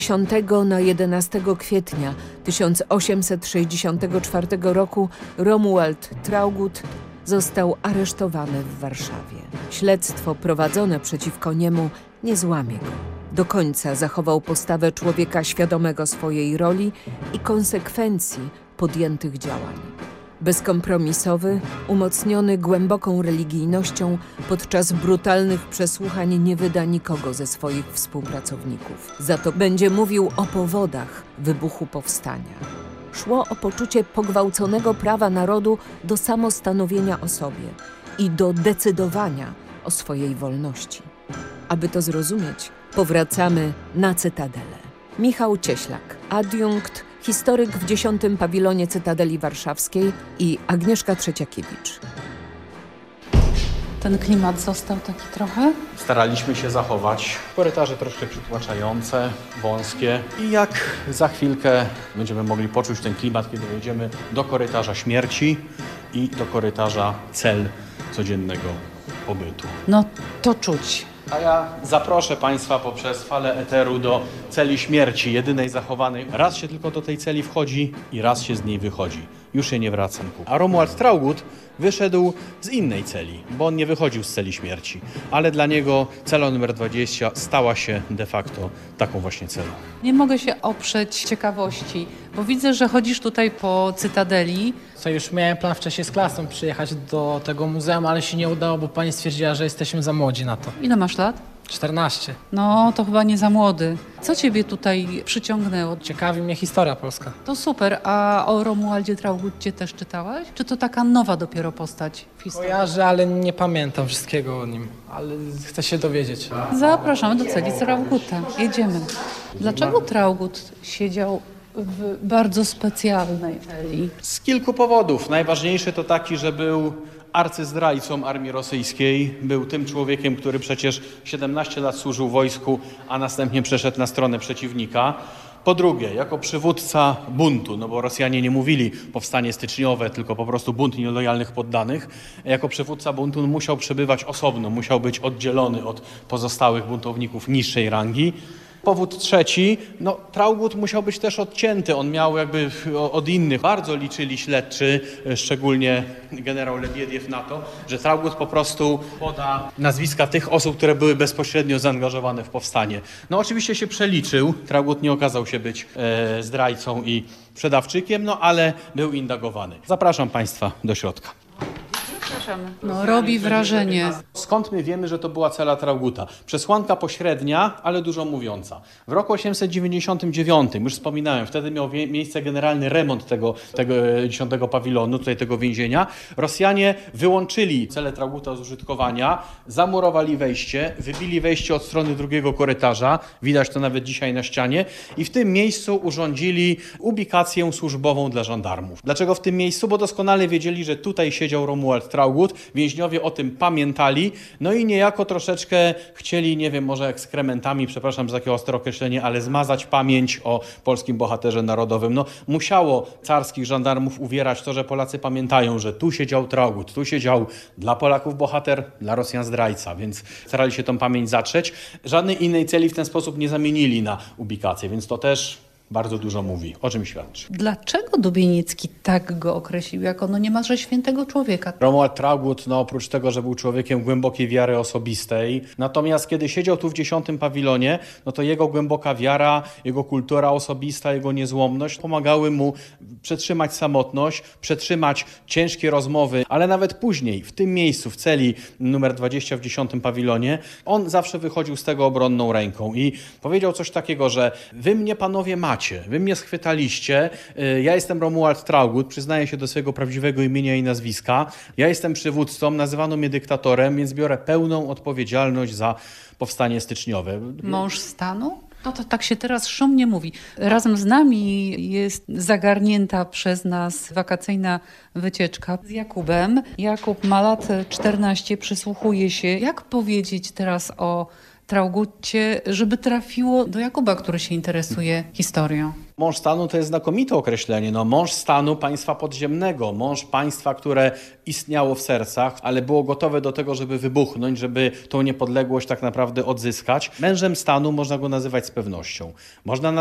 10 na 11 kwietnia 1864 roku Romuald Traugott został aresztowany w Warszawie. Śledztwo prowadzone przeciwko niemu nie złamie go. Do końca zachował postawę człowieka świadomego swojej roli i konsekwencji podjętych działań. Bezkompromisowy, umocniony głęboką religijnością, podczas brutalnych przesłuchań nie wyda nikogo ze swoich współpracowników. Za to będzie mówił o powodach wybuchu powstania. Szło o poczucie pogwałconego prawa narodu do samostanowienia o sobie i do decydowania o swojej wolności. Aby to zrozumieć, powracamy na Cytadelę. Michał Cieślak, adiunkt, historyk w 10. pawilonie Cytadeli Warszawskiej i Agnieszka Trzeciakiewicz. Ten klimat został taki trochę? Staraliśmy się zachować korytarze troszkę przytłaczające, wąskie i jak za chwilkę będziemy mogli poczuć ten klimat, kiedy wejdziemy do korytarza śmierci i do korytarza cel codziennego pobytu. No to czuć. A ja zaproszę Państwa poprzez falę eteru do celi śmierci, jedynej zachowanej. Raz się tylko do tej celi wchodzi i raz się z niej wychodzi. Już się nie wracam. A Romuald Traugott wyszedł z innej celi, bo on nie wychodził z celi śmierci. Ale dla niego cela numer 20 stała się de facto taką właśnie celą. Nie mogę się oprzeć ciekawości, bo widzę, że chodzisz tutaj po Cytadeli. Co już miałem plan wcześniej z klasą przyjechać do tego muzeum, ale się nie udało, bo pani stwierdziła, że jesteśmy za młodzi na to. Ile masz lat? 14. No, to chyba nie za młody. Co ciebie tutaj przyciągnęło? Ciekawi mnie historia polska. To super. A o Romualdzie Traugotcie też czytałaś? Czy to taka nowa dopiero postać w historii? Kojarzę, ale nie pamiętam wszystkiego o nim, ale chcę się dowiedzieć. Zapraszamy do celi Traugotta. Jedziemy. Dlaczego Traugott siedział w bardzo specjalnej celi? Z kilku powodów. Najważniejszy to taki, że był arcyzdrajcą armii rosyjskiej. Był tym człowiekiem, który przecież 17 lat służył wojsku, a następnie przeszedł na stronę przeciwnika. Po drugie, jako przywódca buntu, no bo Rosjanie nie mówili powstanie styczniowe, tylko po prostu bunt nielojalnych poddanych. Jako przywódca buntu musiał przebywać osobno, musiał być oddzielony od pozostałych buntowników niższej rangi. Powód trzeci, no Traugott musiał być też odcięty, on miał jakby od innych. Bardzo liczyli śledczy, szczególnie generał Lebiediew na to, że Traugott po prostu poda nazwiska tych osób, które były bezpośrednio zaangażowane w powstanie. No oczywiście się przeliczył, Traugott nie okazał się być zdrajcą i przedawczykiem, no ale był indagowany. Zapraszam Państwa do środka. No, robi wrażenie. Skąd my wiemy, że to była cela Traugotta? Przesłanka pośrednia, ale dużo mówiąca. W roku 1899, już wspominałem, wtedy miał miejsce generalny remont tego 10 pawilonu, tutaj tego więzienia. Rosjanie wyłączyli celę Traugotta z użytkowania, zamurowali wejście, wybili wejście od strony drugiego korytarza, widać to nawet dzisiaj na ścianie, i w tym miejscu urządzili ubikację służbową dla żandarmów. Dlaczego w tym miejscu? Bo doskonale wiedzieli, że tutaj siedział Romuald Traugott. Więźniowie o tym pamiętali, no i niejako troszeczkę chcieli, nie wiem, może ekskrementami, przepraszam za takie ostre określenie, ale zmazać pamięć o polskim bohaterze narodowym. No musiało carskich żandarmów uwierać to, że Polacy pamiętają, że tu siedział Traugott, tu siedział dla Polaków bohater, dla Rosjan zdrajca, więc starali się tą pamięć zatrzeć. Żadnej innej celi w ten sposób nie zamienili na ubikację, więc to też bardzo dużo mówi. O czym świadczy? Dlaczego Dubienicki tak go określił jako niemalże świętego człowieka? Romuald Traugott, oprócz tego, że był człowiekiem głębokiej wiary osobistej, natomiast kiedy siedział tu w 10 pawilonie, no to jego głęboka wiara, jego kultura osobista, jego niezłomność pomagały mu przetrzymać samotność, przetrzymać ciężkie rozmowy, ale nawet później, w tym miejscu, w celi numer 20 w 10 pawilonie, on zawsze wychodził z tego obronną ręką i powiedział coś takiego, że wy mnie panowie macie, wy mnie schwytaliście, ja jestem Romuald Traugott, przyznaję się do swojego prawdziwego imienia i nazwiska, ja jestem przywódcą, nazywano mnie dyktatorem, więc biorę pełną odpowiedzialność za powstanie styczniowe. Mąż stanu? No to tak się teraz szumnie mówi. Razem z nami jest zagarnięta przez nas wakacyjna wycieczka z Jakubem. Jakub ma lat 14, przysłuchuje się. Jak powiedzieć teraz o Traugutcie, żeby trafiło do Jakuba, który się interesuje historią? Mąż stanu to jest znakomite określenie. No, mąż stanu państwa podziemnego, mąż państwa, które istniało w sercach, ale było gotowe do tego, żeby wybuchnąć, żeby tą niepodległość tak naprawdę odzyskać. Mężem stanu można go nazywać z pewnością. Można